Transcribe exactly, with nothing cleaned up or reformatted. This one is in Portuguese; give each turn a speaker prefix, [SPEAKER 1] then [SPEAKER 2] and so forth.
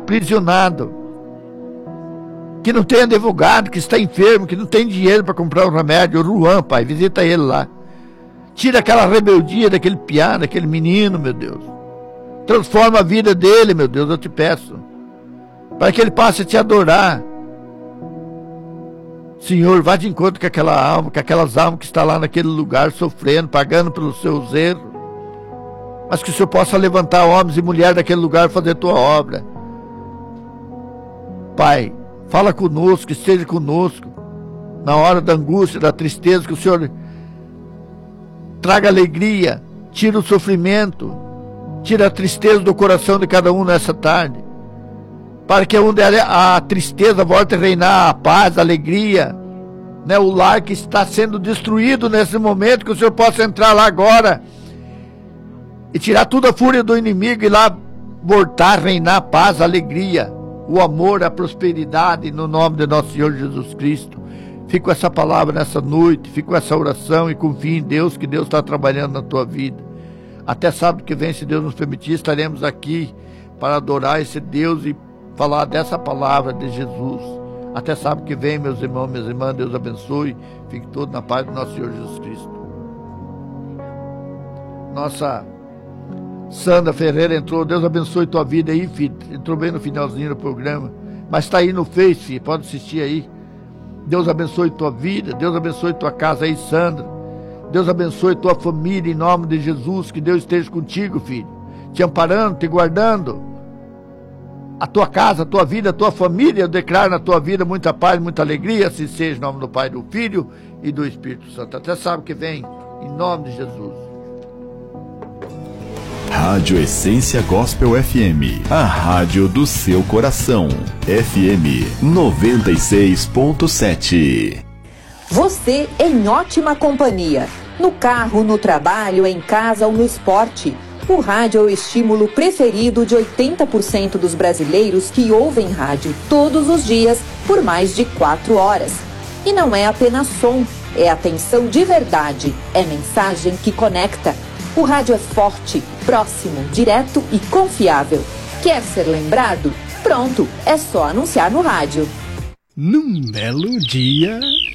[SPEAKER 1] aprisionado, que não tem advogado, que está enfermo, que não tem dinheiro para comprar um remédio. O Ruan, Pai, visita ele lá. Tira aquela rebeldia daquele piá, daquele menino, meu Deus. Transforma a vida dele, meu Deus, eu te peço, para que ele passe a te adorar. Senhor, vá de encontro com aquela alma, com aquelas almas que estão lá naquele lugar sofrendo, pagando pelos seus erros, mas que o Senhor possa levantar homens e mulheres daquele lugar e fazer a tua obra. Pai, fala conosco, esteja conosco na hora da angústia, da tristeza, que o Senhor traga alegria, tira o sofrimento, tira a tristeza do coração de cada um nessa tarde, para que onde a tristeza volte a reinar a paz, a alegria, né? O lar que está sendo destruído nesse momento, que o Senhor possa entrar lá agora e tirar toda a fúria do inimigo e lá voltar a reinar a paz, a alegria, o amor, a prosperidade, no nome de nosso Senhor Jesus Cristo. Fica com essa palavra nessa noite, fica com essa oração e confia em Deus, que Deus está trabalhando na tua vida. Até sábado que vem, se Deus nos permitir, estaremos aqui para adorar esse Deus e falar dessa palavra de Jesus. Até sábado que vem, meus irmãos, minhas irmãs, Deus abençoe. Fique todo na paz do nosso Senhor Jesus Cristo. Nossa Sandra Ferreira entrou. Deus abençoe tua vida aí, filho. Entrou bem no finalzinho do programa, mas está aí no Face, filho. Pode assistir aí. Deus abençoe tua vida. Deus abençoe tua casa aí, Sandra. Deus abençoe tua família, em nome de Jesus. Que Deus esteja contigo, filho, te amparando, te guardando. A tua casa, a tua vida, a tua família, eu declaro na tua vida muita paz, muita alegria. Assim seja, em nome do Pai, do Filho e do Espírito Santo. Até sábado que vem, em nome de Jesus.
[SPEAKER 2] Rádio Essência Gospel F M, a rádio do seu coração. F M noventa e seis ponto sete.
[SPEAKER 3] Você em ótima companhia. No carro, no trabalho, em casa ou no esporte. O rádio é o estímulo preferido de oitenta por cento dos brasileiros que ouvem rádio todos os dias por mais de quatro horas. E não é apenas som, é atenção de verdade, é mensagem que conecta. O rádio é forte, próximo, direto e confiável. Quer ser lembrado? Pronto, é só anunciar no rádio.
[SPEAKER 4] Num belo dia...